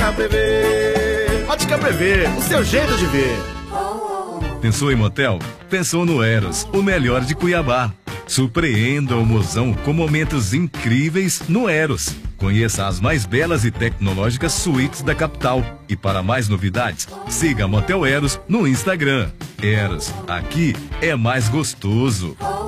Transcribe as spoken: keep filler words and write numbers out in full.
Ótica Prevê. Ótica Prevê, o seu jeito de ver. Pensou em motel? Pensou no Eros, o melhor de Cuiabá. Surpreenda o mozão com momentos incríveis no Eros. Conheça as mais belas e tecnológicas suítes da capital. E para mais novidades, siga Motel Eros no Instagram. Eros, aqui é mais gostoso.